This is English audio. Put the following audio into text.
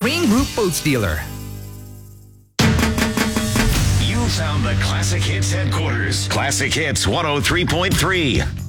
Wayne Group Boats Dealer. You found the Classic Hits headquarters. Classic Hits 103.3.